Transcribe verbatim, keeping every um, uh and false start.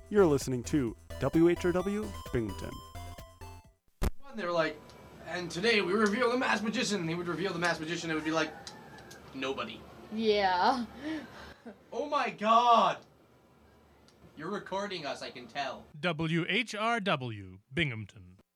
You're listening to W H R W Binghamton. They were like, and today we reveal the masked magician. He would reveal the masked magician. It would be like, nobody. Yeah. Oh my god! You're recording us, I can tell. W H R W Binghamton.